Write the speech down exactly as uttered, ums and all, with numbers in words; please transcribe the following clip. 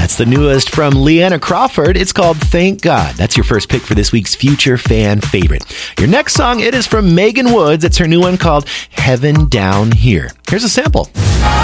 That's the newest from Leanna Crawford. It's called Thank God. That's your first pick for this week's Future Fan Favorite. Your next song, it is from Megan Woods. It's her new one called Heaven Down Here. Here's a sample.